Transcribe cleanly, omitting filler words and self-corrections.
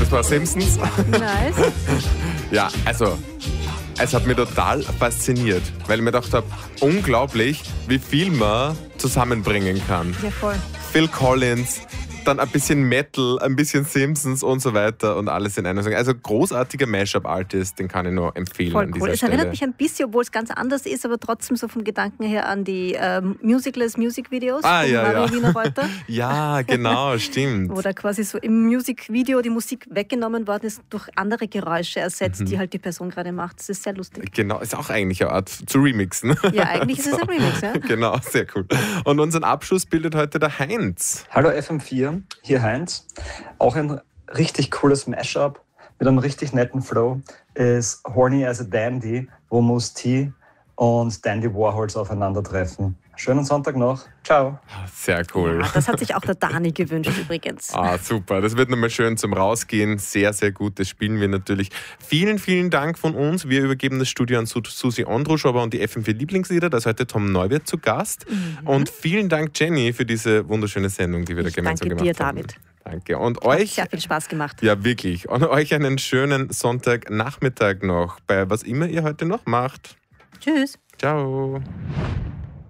Das war Simpsons. Nice. Ja, also, es hat mich total fasziniert, weil ich mir gedacht habe, unglaublich, wie viel man zusammenbringen kann. Ja, voll. Phil Collins, dann ein bisschen Metal, ein bisschen Simpsons und so weiter und alles in einer Song. Also großartiger Mashup-Artist, den kann ich nur empfehlen Voll an cool. dieser Es Stelle. erinnert mich ein bisschen, obwohl es ganz anders ist, aber trotzdem so vom Gedanken her an die Musicless Music-Videos von Mario Wiener Reuter. Ja, genau, stimmt. Wo da quasi so im Musikvideo die Musik weggenommen worden ist, durch andere Geräusche ersetzt, die halt die Person gerade macht. Das ist sehr lustig. Genau, ist auch eigentlich eine Art zu remixen. Ja, eigentlich ist es ein Remix, ja. Genau, sehr cool. Und unseren Abschluss bildet heute der Heinz. Hallo FM4, hier Heinz. Auch ein richtig cooles Mashup mit einem richtig netten Flow ist Horny as a Dandy, wo Mousse T und Dandy Warhols aufeinandertreffen. Schönen Sonntag noch. Ciao. Sehr cool. Ja, das hat sich auch der Dani gewünscht übrigens. Super. Das wird nochmal schön zum Rausgehen. Sehr, sehr gut. Das spielen wir natürlich. Vielen, vielen Dank von uns. Wir übergeben das Studio an Susi Andruschober und die FM4 Lieblingslieder. Da ist heute Tom Neuwirth zu Gast. Und vielen Dank, Jenny, für diese wunderschöne Sendung, die wir da gemeinsam gemacht haben. Danke dir, David. Danke. Und Hat euch... sehr viel Spaß gemacht. Ja, wirklich. Und euch einen schönen Sonntagnachmittag noch, bei was immer ihr heute noch macht. Tschüss. Ciao.